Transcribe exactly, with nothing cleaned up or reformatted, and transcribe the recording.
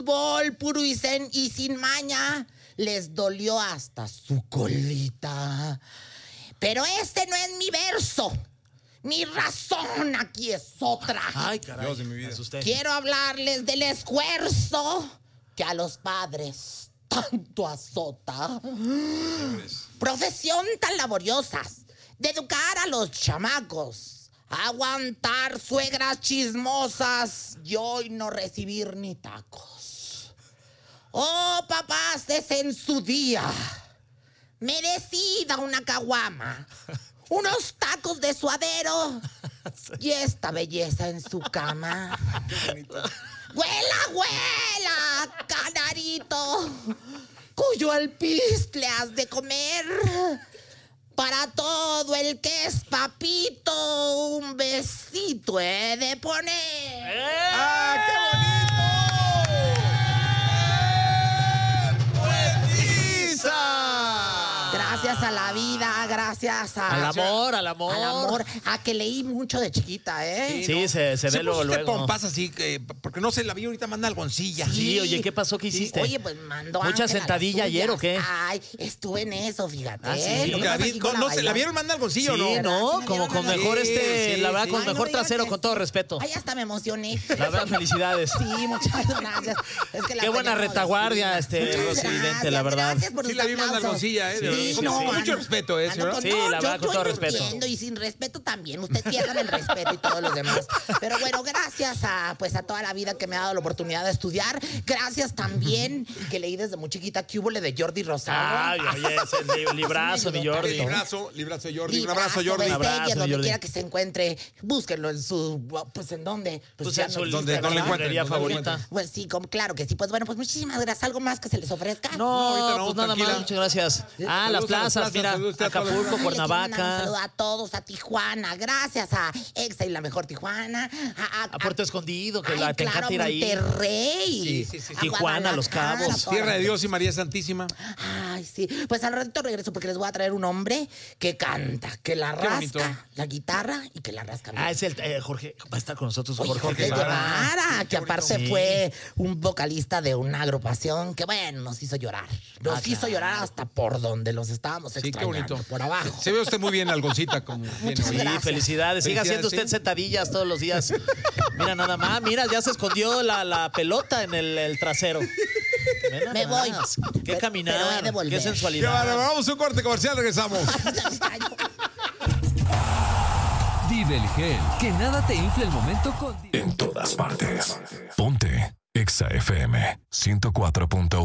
fútbol puro y, zen, y sin maña, les dolió hasta su colita. Pero este no es mi verso. Mi razón aquí es otra. Ay, caray. Dios de mi vida. Me asusté. Quiero hablarles del esfuerzo que a los padres tanto azota. Profesión tan laboriosa de educar a los chamacos, aguantar suegras chismosas y hoy no recibir ni tacos. Oh, papás, es en su día. Merecida una caguama, unos tacos de suadero y esta belleza en su cama. ¡Huela, huela, canarito! Cuyo alpiste has de comer. Para todo el que es papito, un besito he de poner. ¡Eh! ¡Ah, qué bonito! ¡Bueniza! Gracias a la vida, gracias a... Al amor, al amor. Al amor, a que leí mucho de chiquita, ¿eh? Sí, sí, ¿no? se, se ve se luego, luego. pompas así, que, porque no sé, la vi ahorita manda algoncilla. Sí, sí, oye, ¿qué pasó? ¿Qué hiciste? Sí, oye, pues mandó ¿Mucha Ángela sentadilla ayer o qué? Ay, estuve en eso, fíjate. ¿Ah, sí? Lo que La, pasa vi, es que con, la no sé, ¿la bailó. vieron manda algoncilla Sí, o no? no, Sí, como con sí, mejor este, sí, la verdad, sí. con Ay, no mejor me digan trasero, que- con todo respeto. Ay, hasta me emocioné. La verdad, felicidades. Sí, muchas gracias. Es que la Qué buena tenemos retaguardia, este, Muchas Rosy gracias, Vidente, la verdad. Gracias por Sí, sus la vi manda aplausos. algoncilla, ¿eh? Sí, Con, sí, con sí. mucho respeto, ¿eh? Ando con- Sí, no, la yo- verdad, con yo todo lo respeto. entiendo, y sin respeto también. Usted pierda el respeto y todos los demás. Pero bueno, gracias a pues a toda la vida que me ha dado la oportunidad de estudiar. Gracias también que leí desde muy chiquita que hubo le de Jordi Rosado. Ay, oye, ese li- librazo, mi Jordi. Librazo, librazo Jordi. Un Librazo, abrazo, Jordi. Bestelle, Un abrazo, donde Jordi. quiera que se encuentre, búsquenlo en su, pues en dónde. Pues ya en su no- donde lista, no le ¿verdad? encuentren, librería donde no le favorita. encuentren. Pues sí, como, claro que sí. Pues bueno, pues muchísimas gracias. ¿Algo más que se les ofrezca? No, ahorita no, pues nada tranquila. más, muchas gracias. Ah, Saludos las a las plazas, plazas, mira, saludos a todas las Acapulco, Ay, le quiero mandar un Cuernavaca, saludo a todos, a Tijuana. Gracias a Exa y la mejor Tijuana. A, a- a Puerto Escondido, que Ay, la te claro, encanta ir ahí. Monterrey. Sí, sí, sí. A Tijuana, Los Guadalajara, Cabos. todas Tierra de las- Dios y María Santísima. Ay, sí. Pues al ratito regreso porque les voy a traer un hombre que canta, que la Qué bonito. rasca la guitarra y que la rasca bien. Ah, es el eh, Jorge, va a estar con nosotros Oye, Jorge, Jorge Guevara. Guevara, que aparte Sí. fue un vocalista de una agrupación que, bueno, nos hizo llorar. Nos Ah, hizo claro. llorar hasta por donde los estábamos Sí, qué extrañando, bonito. por abajo. Se ve usted muy bien, algoncita, como bien Muchas hoy. Sí, gracias. felicidades. Siga haciendo usted Felicidades, sí. sentadillas todos los días. Mira, nada más. Mira, ya se escondió la, la pelota en el, el trasero. Ve nada Me voy. más. Qué Pero- caminar, pero he de volver. qué Qué sensualidad. bárbaro. Vamos a un corte comercial, regresamos. Divergel, que nada te infle el momento con... En todas partes. Ponte Exa F M ciento cuatro punto uno.